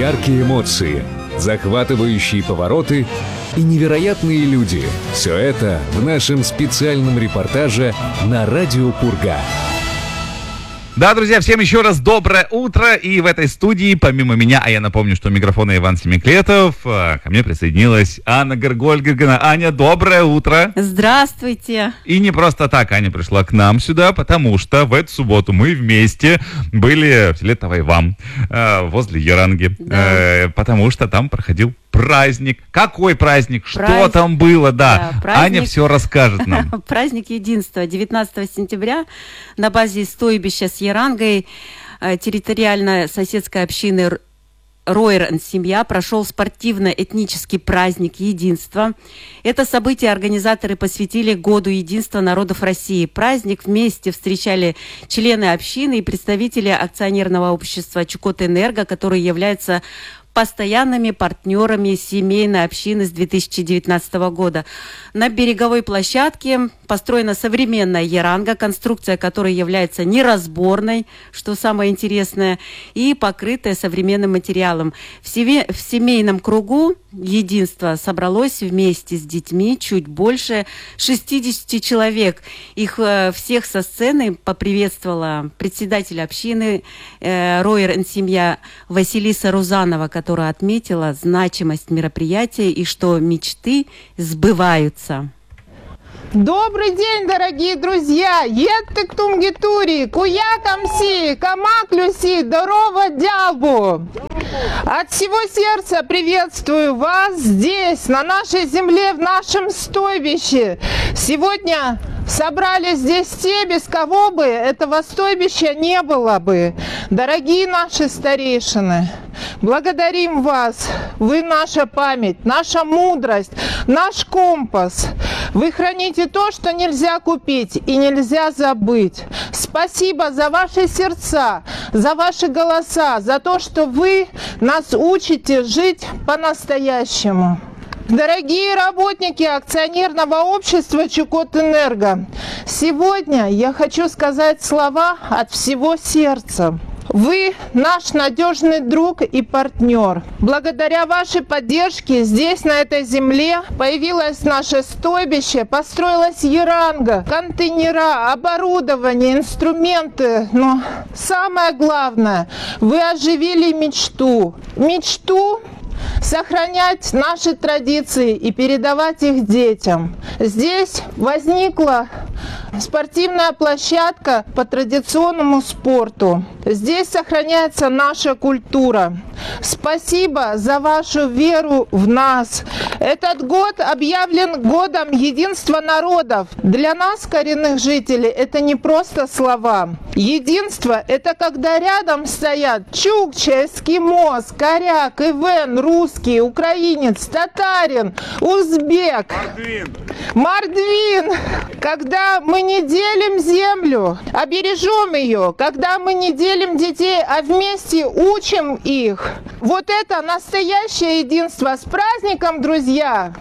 Яркие эмоции, захватывающие повороты и невероятные люди. Все это в нашем специальном репортаже на Радио Пурга. Да, друзья, всем еще раз доброе утро. И в этой студии, помимо меня, а я напомню, что микрофон Иван Семиклетов, ко мне присоединилась Анна Горголь-Гергина. Аня, доброе утро. Здравствуйте. И не просто так Аня пришла к нам сюда, потому что в эту субботу мы вместе были в селе Тавайвам, возле Яранги, потому что там проходил праздник. Какой праздник? Что там было? Да, праздник... Аня все расскажет нам. Праздник единства. 19 сентября на базе стойбища с Ярангой территориальной соседской общины Ройрен семья прошел спортивно-этнический праздник единства. Это событие организаторы посвятили Году единства народов России. Праздник вместе встречали члены общины и представители акционерного общества Чукотэнерго, которые являются постоянными партнерами семейной общины с 2019 года. На береговой площадке построена современная яранга, конструкция которой является неразборной, что самое интересное, и покрытая современным материалом. В семейном кругу единства собралось вместе с детьми чуть больше 60 человек. Их всех со сцены поприветствовала председатель общины Ройрен семья Василиса Рузанова, которая отметила значимость мероприятия и что мечты сбываются. Добрый день, дорогие друзья! Едьте к Тунгитури, Куякамси, Камаклюси, здорово дялбу! От всего сердца приветствую вас здесь, на нашей земле, в нашем стойбище. Сегодня собрались здесь те, без кого бы этого стойбища не было бы. Дорогие наши старейшины, благодарим вас. Вы наша память, наша мудрость, наш компас. Вы храните то, что нельзя купить и нельзя забыть. Спасибо за ваши сердца, за ваши голоса, за то, что вы нас учите жить по-настоящему. Дорогие работники акционерного общества Чукотэнерго, сегодня я хочу сказать слова от всего сердца. Вы наш надежный друг и партнер. Благодаря вашей поддержке здесь, на этой земле, появилось наше стойбище, построилась яранга, контейнера, оборудование, инструменты. Но самое главное, вы оживили мечту. Мечту сохранять наши традиции и передавать их детям. Здесь возникла спортивная площадка по традиционному спорту. Здесь сохраняется наша культура. Спасибо за вашу веру в нас. Этот год объявлен годом единства народов. Для нас, коренных жителей, это не просто слова. Единство – это когда рядом стоят чукча, эскимос, коряк, ивен, русский, украинец, татарин, узбек, мордвин. Когда мы не делим землю, а бережем ее, когда мы не делим детей, а вместе учим их. Вот это настоящее единство. С праздником, друзья!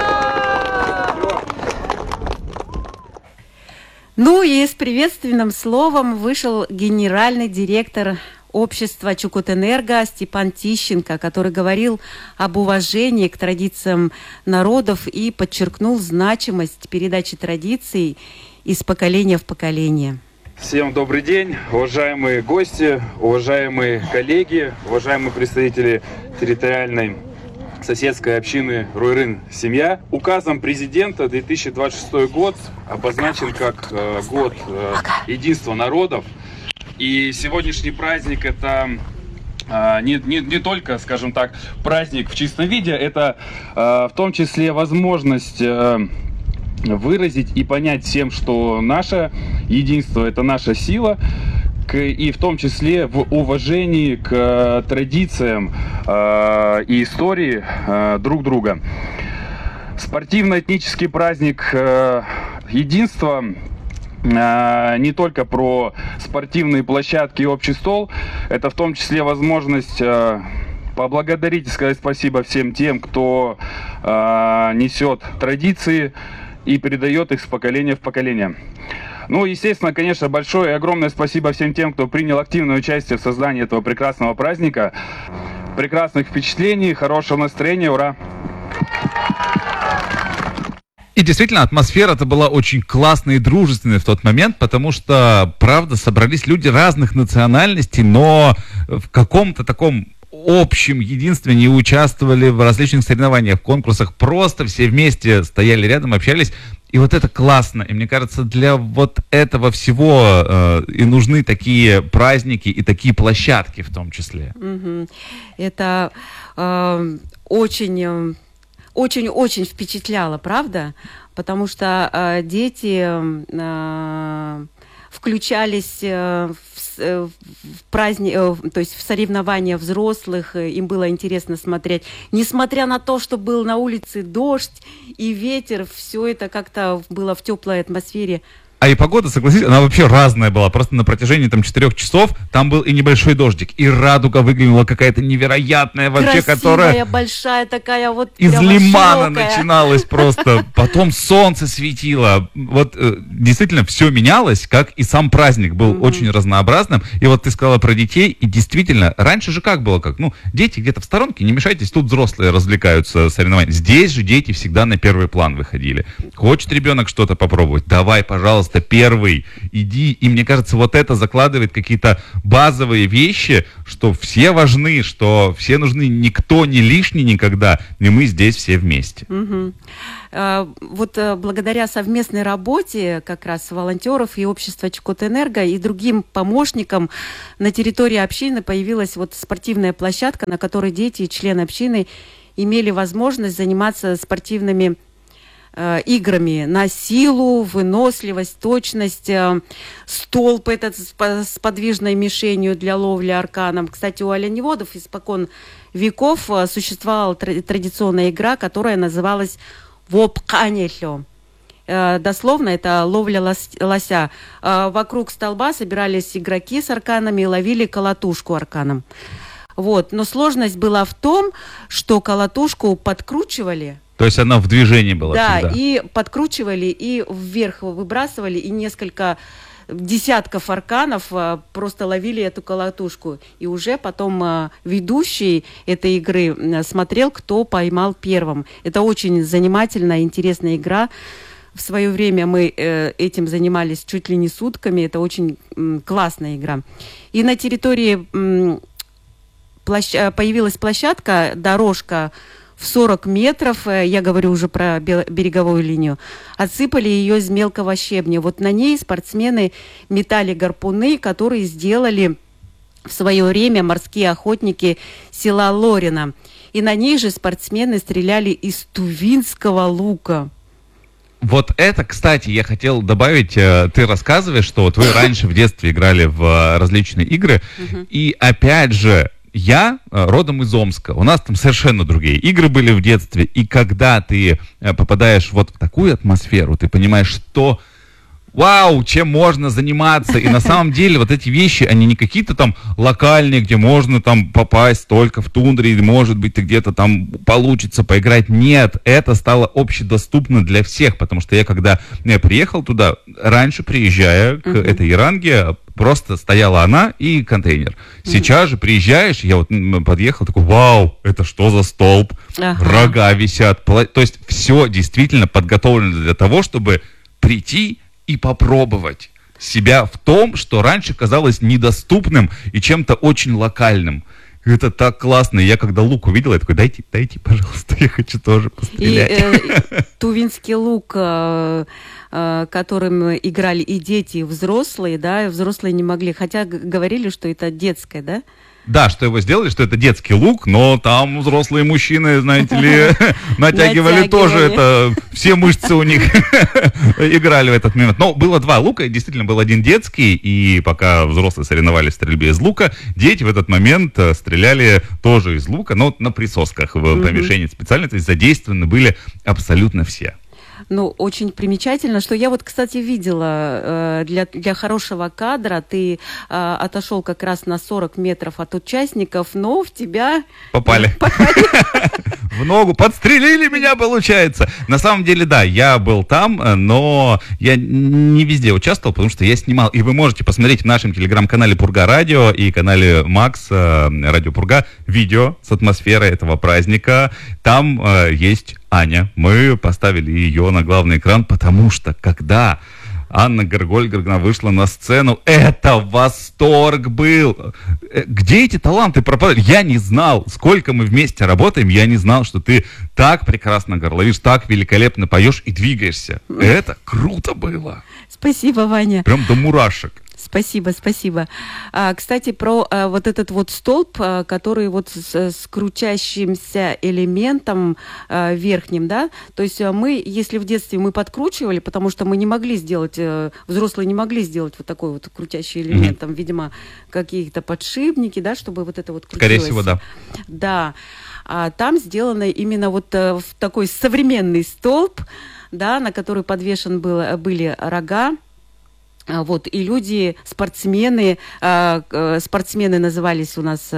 Ну и с приветственным словом вышел генеральный директор общества Чукотэнерго Степан Тищенко, который говорил об уважении к традициям народов и подчеркнул значимость передачи традиций из поколения в поколение. Всем добрый день, уважаемые гости, уважаемые коллеги, уважаемые представители территориальной соседской общины Ройрен семья. Указом президента 2026 год обозначен как год единства народов. И сегодняшний праздник это не только, скажем так, праздник в чистом виде, это в том числе возможность выразить и понять всем, что наше единство – это наша сила, и в том числе в уважении к традициям и истории друг друга. Спортивно-этнический праздник единства не только про спортивные площадки и общий стол, это в том числе возможность поблагодарить и сказать спасибо всем тем, кто несет традиции и передает их с поколения в поколение. Ну, естественно, конечно, большое и огромное спасибо всем тем, кто принял активное участие в создании этого прекрасного праздника. прекрасных впечатлений, хорошего настроения. Ура! И действительно, атмосфера-то была очень классная и дружественная в тот момент, потому что, правда, собрались люди разных национальностей, но в каком-то таком общем единстве не участвовали в различных соревнованиях, конкурсах, просто все вместе стояли рядом, общались. И вот это классно. И мне кажется, для вот этого всего и нужны такие праздники и такие площадки в том числе. Это очень то правда? Потому что дети включались в праздник, то есть в соревнования взрослых, им было интересно смотреть. Несмотря на то, что был на улице дождь и ветер, все это как-то было в теплой атмосфере. А и погода, согласитесь, она вообще разная была. Просто на протяжении 4 часов там был и небольшой дождик, и радуга выглянула какая-то невероятная вообще, красивая, которая большая такая вот из лимана широкая. начиналась просто. Потом солнце светило. Вот действительно все менялось, как и сам праздник был очень разнообразным. И вот ты сказала про детей, и действительно, раньше же как было? Дети где-то в сторонке, не мешайтесь, тут взрослые развлекаются соревнованиями. Здесь же дети всегда на первый план выходили. Хочет ребенок что-то попробовать? Давай, пожалуйста, первый, иди. И мне кажется, вот это закладывает какие-то базовые вещи, что все важны, что все нужны, никто не лишний никогда, и мы здесь все вместе. Вот благодаря совместной работе как раз волонтеров и общества Чукотэнерго и другим помощникам на территории общины появилась вот спортивная площадка, на которой дети и члены общины имели возможность заниматься спортивными играми на силу, выносливость, точность, столб этот с подвижной мишенью для ловли арканом. Кстати, у оленеводов испокон веков существовала традиционная игра, которая называлась вопканельо. Дословно это ловля лося. Вокруг столба собирались игроки с арканами и ловили колотушку арканом. Вот. Но сложность была в том, что колотушку подкручивали. То есть она в движении была да, всегда. И подкручивали, и вверх выбрасывали, и несколько десятков арканов просто ловили эту колотушку. И уже потом ведущий этой игры смотрел, кто поймал первым. Это очень занимательная, интересная игра. В свое время мы этим занимались чуть ли не сутками. Это очень классная игра. И на территории появилась площадка, дорожка в 40 метров, я говорю уже про береговую линию, отсыпали ее из мелкого щебня. Вот на ней спортсмены метали гарпуны, которые сделали в свое время морские охотники села Лорина. И на ней же спортсмены стреляли из тувинского лука. Вот это, кстати, я хотел добавить, ты рассказываешь, что вот вы раньше в детстве играли в различные игры, и опять же, я родом из Омска, у нас там совершенно другие игры были в детстве, и когда ты попадаешь вот в такую атмосферу, ты понимаешь, что вау, чем можно заниматься, и на самом деле вот эти вещи, они не какие-то там локальные, где можно там попасть только в тундре, или может быть ты где-то там получится поиграть, нет, это стало общедоступно для всех, потому что я когда приехал туда, раньше приезжая к этой Яранге, просто стояла она и контейнер. Сейчас же приезжаешь, я вот подъехал, такой, вау, это что за столб? Рога висят. То есть все действительно подготовлено для того, чтобы прийти и попробовать себя в том, что раньше казалось недоступным и чем-то очень локальным. Это так классно. Я когда лук увидел, я такой, дайте, пожалуйста, я хочу тоже пострелять. И тувинский лук, которым играли и дети, и взрослые, да, взрослые не могли, хотя говорили, что это детское, да? Да, что его сделали, что это детский лук, но там взрослые мужчины, знаете ли, натягивали тоже это, все мышцы у них играли в этот момент. Но было два лука, действительно был один детский, и пока взрослые соревновались в стрельбе из лука, дети в этот момент стреляли тоже из лука, но на присосках в помещении специально, то есть задействованы были абсолютно все. Ну, очень примечательно, что я вот, кстати, видела, для хорошего кадра ты отошел как раз на 40 метров от участников, но в тебя... Попали. В ногу, подстрелили меня, получается. На самом деле, да, я был там, но я не везде участвовал, потому что я снимал. И вы можете посмотреть в нашем телеграм-канале Пурга Радио и канале Макс Радио Пурга видео с атмосферой этого праздника. Там есть Аня. Мы поставили ее на главный экран, потому что когда Анна Гергольгерна вышла на сцену, это восторг был. Где эти таланты пропадали? Я не знал. Сколько мы вместе работаем, я не знал, что ты так прекрасно горловишь, так великолепно поешь и двигаешься. Это круто было. Спасибо, Ваня. Прям до мурашек. Спасибо, спасибо. Кстати, про вот этот вот столб, который вот с крутящимся элементом верхним, да, то есть мы, если в детстве мы подкручивали, потому что мы не могли сделать, взрослые не могли сделать вот такой вот крутящий элемент, там, видимо, какие-то подшипники, да, чтобы вот это вот крутилось. Скорее всего, да. Да. А там сделано именно вот в такой современный столб, да, на который подвешен были рога. Вот, и люди, спортсмены назывались у нас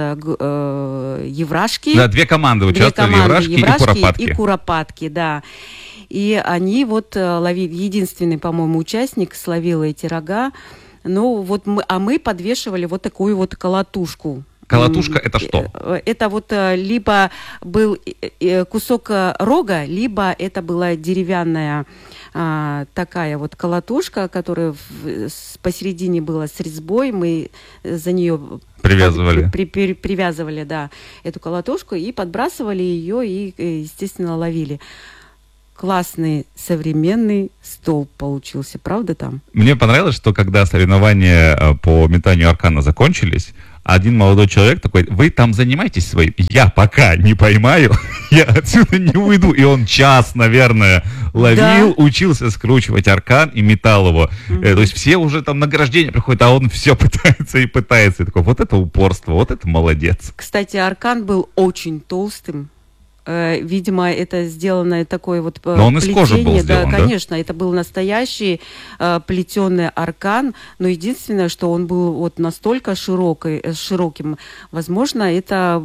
еврашки. Да, две команды участвовали, еврашки и куропатки. И куропатки, да. И они вот ловили, единственный, по-моему, участник словил эти рога. Ну, вот мы подвешивали вот такую вот колотушку. Колотушка — это что? Это вот либо был кусок рога, либо это была деревянная такая вот колотушка, которая посередине была с резьбой. Мы за нее привязывали, привязывали, да, эту колотушку и подбрасывали ее и, естественно, ловили. Классный современный столб получился, правда там? Мне понравилось, что когда соревнования по метанию аркана закончились, один молодой человек такой: вы там занимаетесь своим, я пока не поймаю, я отсюда не уйду. И он час, наверное, ловил, учился скручивать аркан и метал его. То есть все уже там награждения приходят, а он все пытается и пытается. И такой: вот это упорство, вот это молодец. Кстати, аркан был очень толстым. Видимо, это сделано такое вот плетение. Но он из кожи был сделан, да? Конечно, это был настоящий плетеный аркан, но единственное, что он был вот настолько широким, возможно, это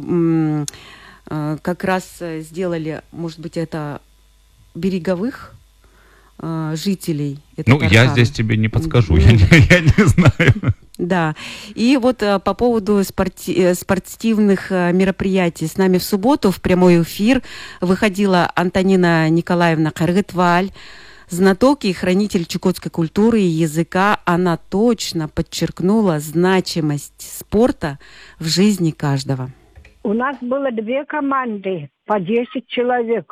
как раз сделали, может быть, это береговых жителей. Ну, я здесь тебе не подскажу, я не знаю. Да, и вот по поводу спортивных мероприятий. С нами в субботу в прямой эфир выходила Антонина Николаевна Каргытваль, знаток и хранитель чукотской культуры и языка. Она точно подчеркнула значимость спорта в жизни каждого. У нас было 2 команды по 10 человек.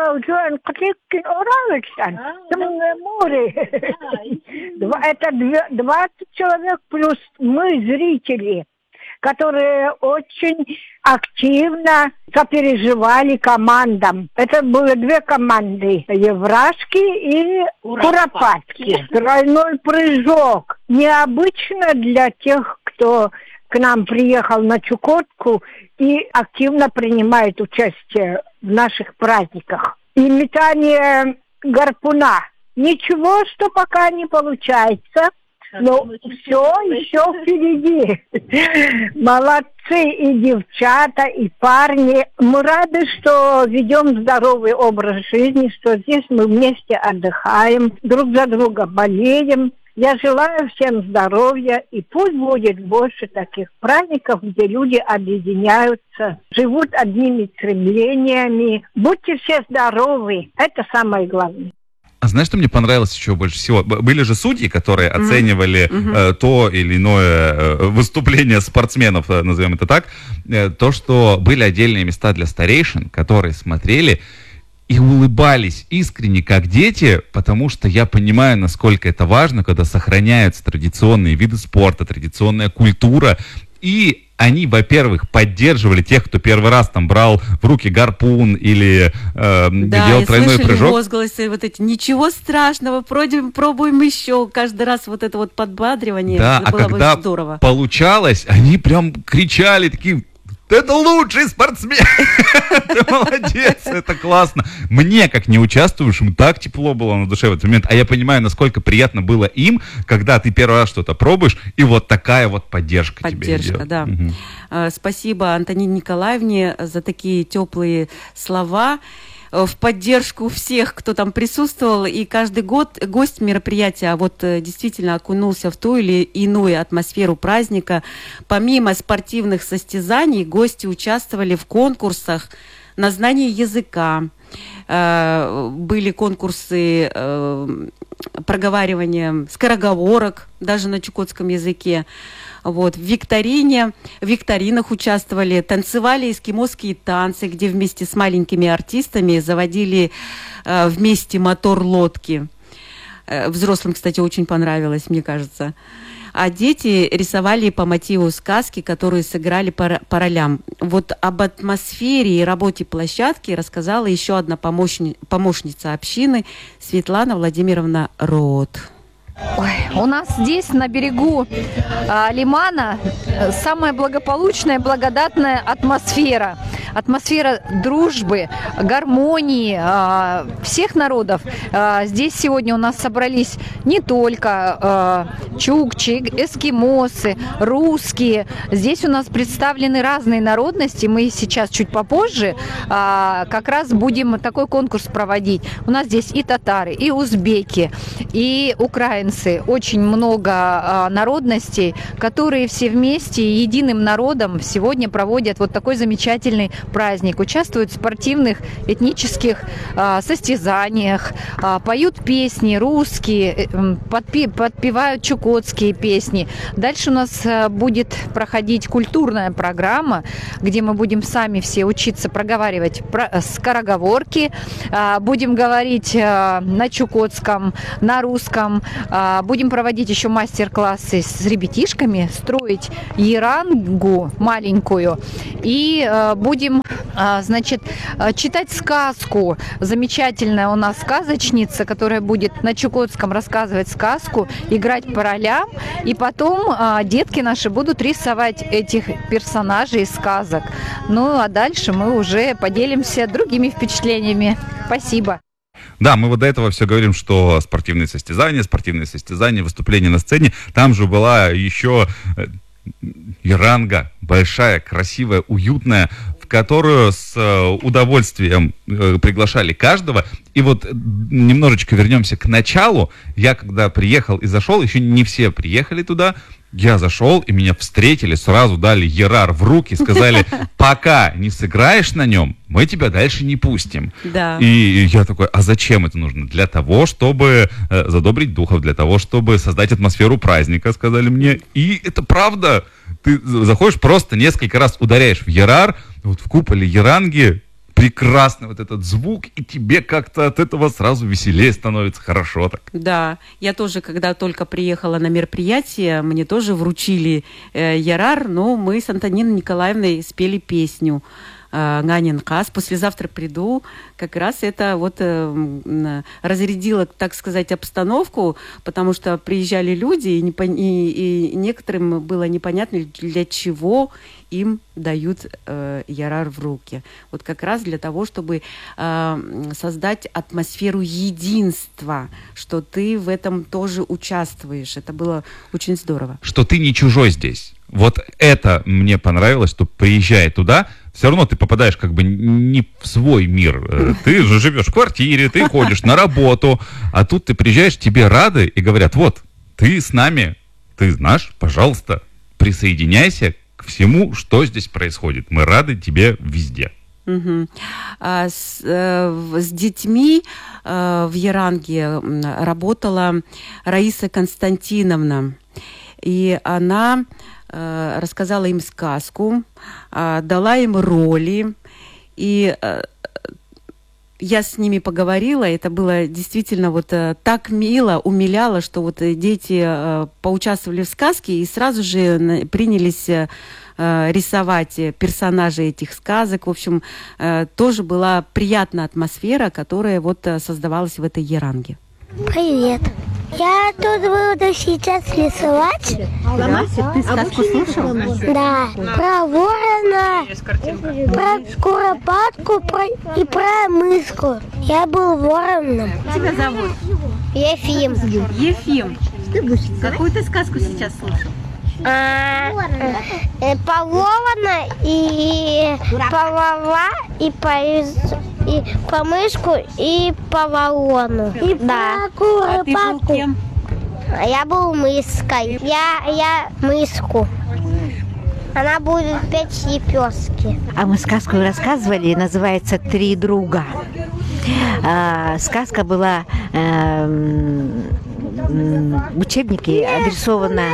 Это 20 человек плюс мы, зрители, которые очень активно сопереживали командам. Это было 2 команды, еврашки и куропатки. Тройной прыжок. Необычно для тех, кто к нам приехал на Чукотку и активно принимает участие в наших праздниках. И метание гарпуна. Ничего, что пока не получается, но все еще впереди. Молодцы и девчата, и парни. Мы рады, что ведем здоровый образ жизни, что здесь мы вместе отдыхаем, друг за друга болеем. Я желаю всем здоровья, и пусть будет больше таких праздников, где люди объединяются, живут одними стремлениями. Будьте все здоровы, это самое главное. А знаешь, что мне понравилось еще больше всего? Были же судьи, которые оценивали то или иное выступление спортсменов, назовем это так, то, что были отдельные места для старейшин, которые смотрели и улыбались искренне, как дети, потому что я понимаю, насколько это важно, когда сохраняются традиционные виды спорта, традиционная культура. И они, во-первых, поддерживали тех, кто первый раз там брал в руки гарпун или делал тройной прыжок. Да, возгласы вот эти: ничего страшного, пробуем еще. Каждый раз вот это вот подбадривание. Да, это было когда здорово. Получалось, они прям кричали, такие это лучший спортсмен! Ты молодец, это классно. Мне, как не участвующему, так тепло было на душе в этот момент. А я понимаю, насколько приятно было им, когда ты первый раз что-то пробуешь, и вот такая вот поддержка тебе идет. Поддержка, да. Спасибо Антонине Николаевне за такие теплые слова в поддержку всех, кто там присутствовал, и каждый гость мероприятия вот действительно окунулся в ту или иную атмосферу праздника. Помимо спортивных состязаний, гости участвовали в конкурсах на знание языка. Были конкурсы проговаривания скороговорок, даже на чукотском языке. Вот, в викторинах участвовали, танцевали эскимосские танцы, где вместе с маленькими артистами заводили вместе мотор лодки. Взрослым, кстати, очень понравилось, мне кажется. А дети рисовали по мотиву сказки, которые сыграли по ролям. Вот об атмосфере и работе площадки рассказала еще одна помощница общины Светлана Владимировна Рот. Ой, у нас здесь, на берегу лимана, самая благополучная, благодатная атмосфера. Атмосфера дружбы, гармонии всех народов. Здесь сегодня у нас собрались не только чукчи, эскимосы, русские. Здесь у нас представлены разные народности. Мы сейчас чуть попозже как раз будем такой конкурс проводить. У нас здесь и татары, и узбеки, и украинцы. Очень много народностей, которые все вместе единым народом сегодня проводят вот такой замечательный праздник. Участвуют в спортивных этнических состязаниях, поют песни русские, подпевают чукотские песни. Дальше у нас будет проходить культурная программа, где мы будем сами все учиться проговаривать скороговорки, будем говорить на чукотском, на русском. Будем проводить еще мастер-классы с ребятишками, строить ерангу маленькую. И будем, значит, читать сказку. Замечательная у нас сказочница, которая будет на чукотском рассказывать сказку, играть по ролям. И потом детки наши будут рисовать этих персонажей из сказок. Ну, а дальше мы уже поделимся другими впечатлениями. Спасибо. Да, мы вот до этого все говорим, что спортивные состязания, выступления на сцене. Там же была еще еранга, большая, красивая, уютная, в которую с удовольствием приглашали каждого. И вот немножечко вернемся к началу. Я когда приехал и зашел, еще не все приехали туда. Я зашел, и меня встретили, сразу дали ерар в руки, сказали: пока не сыграешь на нем, мы тебя дальше не пустим. Да. И я такой: а зачем это нужно? Для того, чтобы задобрить духов, для того, чтобы создать атмосферу праздника, сказали мне. И это правда. Ты заходишь, просто несколько раз ударяешь в ерар, вот в куполе еранги, прекрасный вот этот звук, и тебе как-то от этого сразу веселее становится, хорошо так. Да, я тоже, когда только приехала на мероприятие, мне тоже вручили ерар, но мы с Антониной Николаевной спели песню «Ганин Кас». Послезавтра приду. Как раз это вот разрядило, так сказать, обстановку, потому что приезжали люди, и некоторым было непонятно, для чего им дают ерар в руки. Вот как раз для того, чтобы создать атмосферу единства, что ты в этом тоже участвуешь. Это было очень здорово. Что ты не чужой здесь. Вот это мне понравилось, что, приезжая туда, все равно ты попадаешь как бы не в свой мир. Ты же живешь в квартире, ты ходишь на работу, а тут ты приезжаешь, тебе рады и говорят: вот, ты с нами, ты знаешь, пожалуйста, присоединяйся к всему, что здесь происходит. Мы рады тебе везде. Угу. С детьми в еранге работала Раиса Константиновна, и она рассказала им сказку, дала им роли, и я с ними поговорила, это было действительно вот так мило, умиляло, что вот дети поучаствовали в сказке и сразу же принялись рисовать персонажей этих сказок. В общем, тоже была приятная атмосфера, которая вот создавалась в этой еранге. Привет. Я тут буду сейчас рисовать. Да? Ты сказку слушала? Да. Про ворона про куропатку и про мышку. Я был вороном. Как тебя зовут? Ефим. Ефим. Какую ты сказку сейчас слушал? По ворона и по вова, и по мышку, и по ворону. И Да. про А ты был куропатку. кем? Я был мыской. Я мышку. Она будет петь епёски. А мы сказку рассказывали, называется «Три друга». Сказка была в учебнике адресована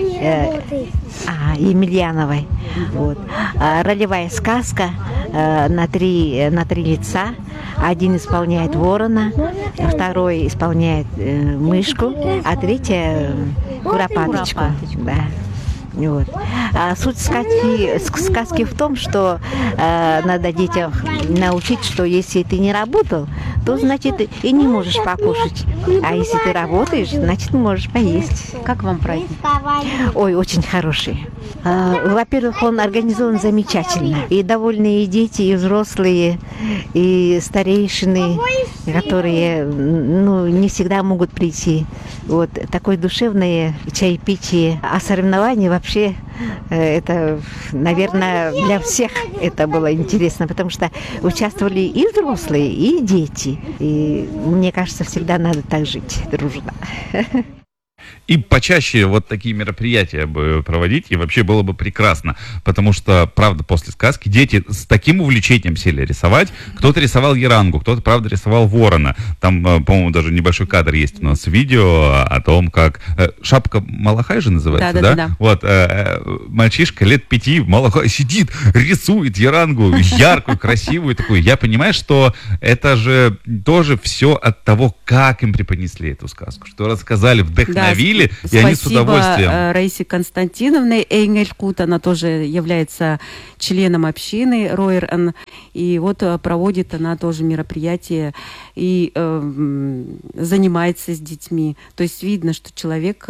Емельяновой. Вот. Ролевая сказка на три лица. Один исполняет ворона, второй исполняет мышку, а третья куропаточку. Да. Вот. А суть сказки в том, что надо детям научить, что если ты не работал, то значит и не можешь покушать. А если ты работаешь, значит можешь поесть. Как вам праздник? Ой, очень хороший. Во-первых, он организован замечательно. И довольные дети, и взрослые, и старейшины, которые не всегда могут прийти. Вот такое душевное чаепитие. А соревнования вообще, это, наверное, для всех это было интересно, потому что участвовали и взрослые, и дети. И мне кажется, всегда надо так жить дружно. И почаще вот такие мероприятия бы проводить, и вообще было бы прекрасно, потому что, правда, после сказки дети с таким увлечением сели рисовать. Кто-то рисовал ярангу, кто-то, правда, рисовал ворона. Там, по-моему, даже небольшой кадр есть у нас видео о том, как... Шапка Малахай же называется, да? Да. Вот, мальчишка лет 5 в Малахай сидит, рисует ярангу яркую, красивую такую. Я понимаю, что это же тоже все от того, как им преподнесли эту сказку, что рассказали, вдохновили. И они с удовольствием. Спасибо Раисе Константиновне Эйнгелькут, она тоже является членом общины Ройрен, и вот проводит она тоже мероприятия и занимается с детьми. То есть видно, что человек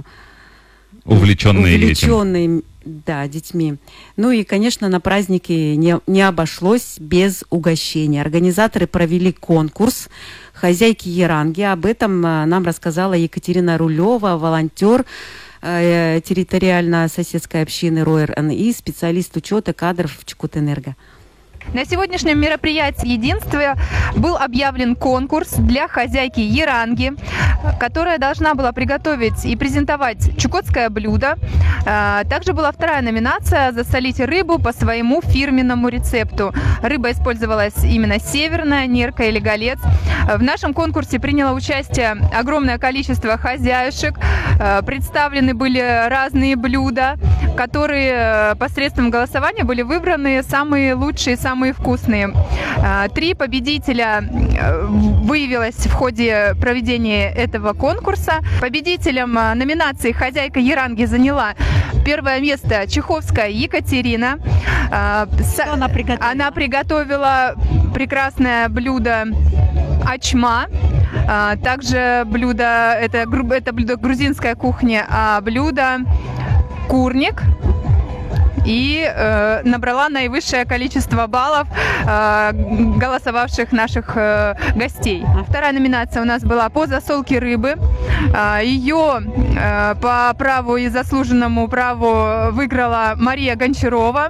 увлеченный да, детьми. Ну и, конечно, на празднике не обошлось без угощения. Организаторы провели конкурс «Хозяйки Яранги». Об этом нам рассказала Екатерина Рулева, волонтер территориально-соседской общины Ройрен и специалист учета кадров в Чукотэнерго. На сегодняшнем мероприятии «Единство» был объявлен конкурс для хозяйки Яранги, которая должна была приготовить и презентовать чукотское блюдо. Также была вторая номинация «Засолить рыбу по своему фирменному рецепту». Рыба использовалась именно северная, нерка или голец. В нашем конкурсе приняло участие огромное количество хозяюшек. Представлены были разные блюда, которые посредством голосования были выбраны самые лучшие, самые вкусные. 3 победителя выявилось в ходе проведения этого конкурса. Победителем номинации «Хозяйка Яранги» заняла первое место Чеховская Екатерина. Она приготовила прекрасное блюдо ачма. Также блюдо, это блюдо грузинской кухни, а блюдо курник. И набрала наивысшее количество баллов голосовавших наших гостей. Вторая номинация у нас была по засолке рыбы. Ее по праву и заслуженному праву выиграла Мария Гончарова.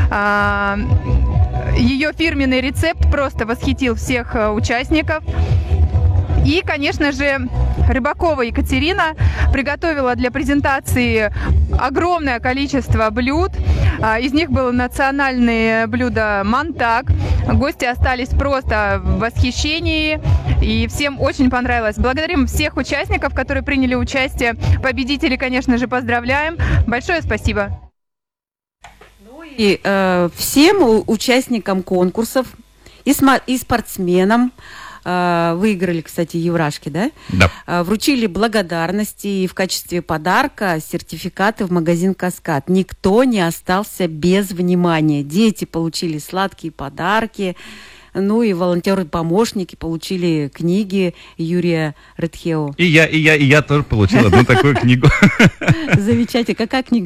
Ее фирменный рецепт просто восхитил всех участников. И, конечно же, Рыбакова Екатерина приготовила для презентации огромное количество блюд. Из них было национальное блюдо мантак. Гости остались просто в восхищении, и всем очень понравилось. Благодарим всех участников, которые приняли участие. Победителей, конечно же, поздравляем. Большое спасибо. И всем участникам конкурсов и спортсменам, выиграли, кстати, еврашки, да? Да. Вручили благодарности и в качестве подарка сертификаты в магазин «Каскад». Никто не остался без внимания. Дети получили сладкие подарки, ну и волонтеры-помощники получили книги Юрия Редхео. И я тоже получил одну такую книгу. Замечательно. Какая книга?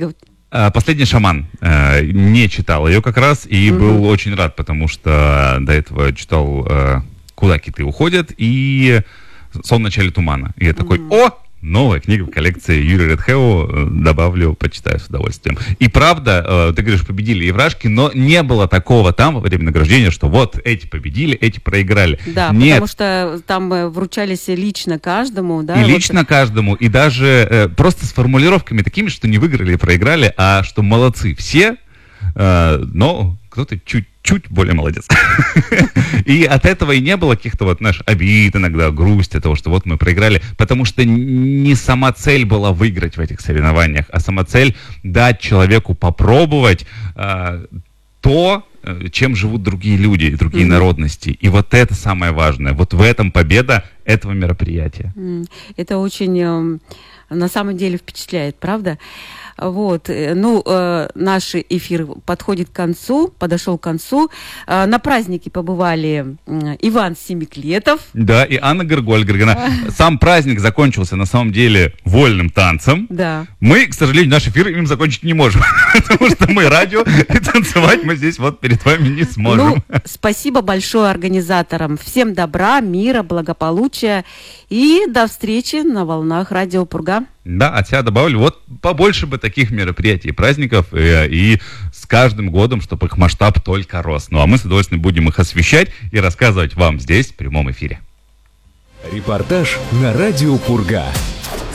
«Последний шаман». Не читал ее как раз и был очень рад, потому что до этого читал «Куда киты уходят» и «Сон в начале тумана». И я такой: новая книга в коллекции Юрия Редхеу, добавлю, почитаю с удовольствием. И правда, ты говоришь, победили еврашки, но не было такого там во время награждения, что вот эти победили, эти проиграли. Да, нет. Потому что там вручались лично каждому. Да, и лично каждому, и даже просто с формулировками такими, что не выиграли и проиграли, а что молодцы все, но кто-то чуть-чуть более молодец. И от этого и не было каких-то вот, знаешь, обид иногда, грусти того, что вот мы проиграли, потому что не сама цель была выиграть в этих соревнованиях, а сама цель дать человеку попробовать то, чем живут другие люди и другие народности. И вот это самое важное. Вот в этом победа этого мероприятия. Это очень, на самом деле, впечатляет, правда? Вот, наш эфир подходит к концу, подошел к концу. На празднике побывали Иван Семиклетов. Да, и Анна Григорьевна. Сам праздник закончился, на самом деле, вольным танцем. Да. Мы, к сожалению, наш эфир им закончить не можем, потому что мы радио, и танцевать мы здесь вот перед вами не сможем. Спасибо большое организаторам. Всем добра, мира, благополучия. И до встречи на волнах Радио Пурга. Да, от себя добавлю, вот побольше бы таких мероприятий и праздников, и с каждым годом, чтобы их масштаб только рос. Ну а мы с удовольствием будем их освещать и рассказывать вам здесь, в прямом эфире. Репортаж на Радио Пурга.